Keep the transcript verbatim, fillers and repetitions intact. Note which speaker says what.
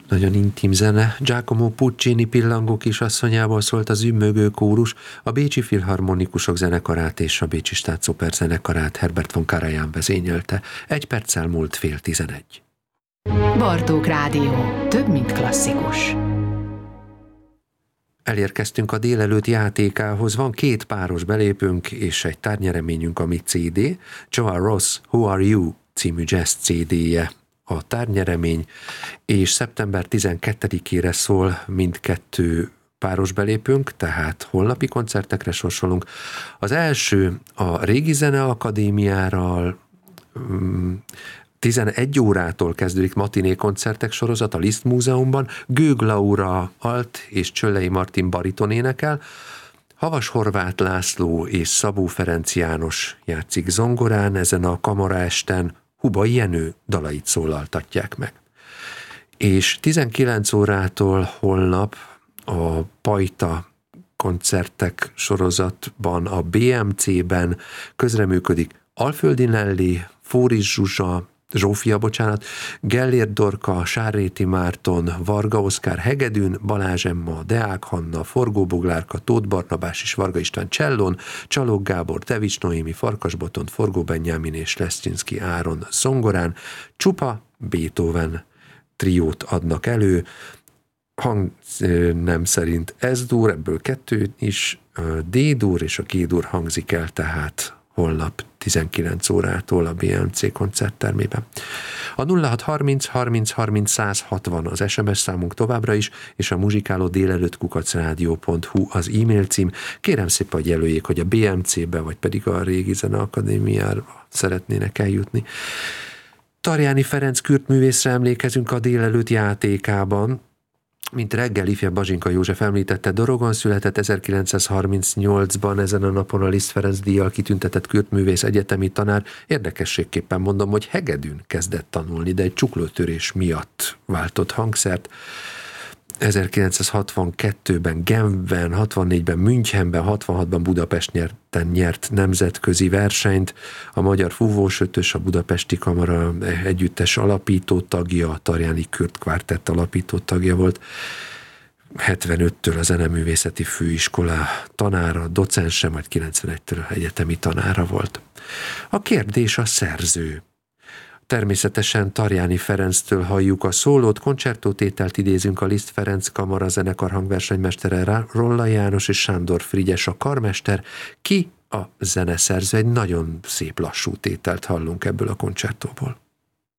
Speaker 1: Nagyon intim zene. Giacomo Puccini Pillangó kisasszonyából szólt az ümmögő kórus, a Bécsi Filharmonikusok zenekarát és a Bécsi Staatsoper zenekarát Herbert von Karajan vezényelte. Egy perccel múlt fél tizenegy.
Speaker 2: Bartók Rádió. Több, mint klasszikus.
Speaker 1: Elérkeztünk a délelőtt játékához. Van két páros belépőnk és egy tárgnyereményünk, ami cé dé. Joan Ross, Who Are You című jazz cé dé-je a tárgyeremény, és szeptember tizenkettedikére szól mindkettő páros belépőnk, tehát holnapi koncertekre sorsolunk. Az első a Régi Zeneakadémiáról, tizenegy órától kezdődik matiné koncertek sorozat a Liszt Múzeumban. Gőg Laura alt és Csöllei Martin bariton énekel, Havas Horváth László és Szabó Ferenc János játszik zongorán, ezen a kamaraesten Hubai Jenő dalait szólaltatják meg. És tizenkilenc órától holnap a Pajta koncertek sorozatban, a bé em cé-ben közreműködik Alföldi Nelly, Fóris Zsuzsa, Zsófia, bocsánat, Gellért Dorka, Sárréti Márton, Varga Oszkár Hegedűn, Balázs Emma, Deák Hanna, Forgó Boglárka, Tóth Barnabás és Varga István csellón, Csalók Gábor, Tevics Noémi, Farkas Botond, Forgó Benyámin és Leszczynszky Áron zongorán. Csupa Beethoven triót adnak elő, hang nem szerint S-dur, ebből kettő is, D-dur és a G-dur hangzik el, tehát holnap tizenkilenc órától a bé em cé koncerttermében. A nulla hat harminc harminc harminc száz hatvan az es em es számunk továbbra is, és a muzsikáló délelőtt kukac rádió pont hu az e-mail cím. Kérem szépen, hogy jelöljék, hogy a bé em cé-be, vagy pedig a Régi Zeneakadémiára szeretnének eljutni. Tarjáni Ferenc kürtművészre emlékezünk a délelőtt játékában. Mint reggel ifjabb Bazsinka József említette, Dorogon született ezerkilencszázharmincnyolcban, ezen a napon a Liszt Ferenc díjjal kitüntetett kürtművész, egyetemi tanár. Érdekességképpen mondom, hogy hegedűn kezdett tanulni, de egy csuklótörés miatt váltott hangszert. ezerkilencszázhatvankettőben Genfben, hatvannégyben Münchenben, hatvanhatban Budapesten nyert nemzetközi versenyt. A Magyar Fúvósötös, a Budapesti Kamara együttes alapító tagja, a Tarjáni Kürt Kvártett alapító tagja volt. hetvenöttől a Zeneművészeti Főiskola tanára, docense, majd kilencvenegytől egyetemi tanára volt. A kérdés a szerző. Természetesen Tarjáni Ferenctől halljuk a szólót, koncertótételt idézünk, a Liszt Ferenc Kamara zenekar hangversenymestere Rolla János és Sándor Frigyes a karmester. Ki a zeneszerző? Egy nagyon szép lassú tételt hallunk ebből a koncertóból.